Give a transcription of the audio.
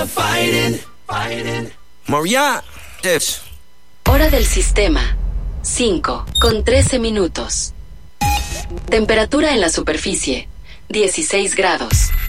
Maria, yes. Hora del sistema. 5:13. Temperatura en la superficie, 16 grados.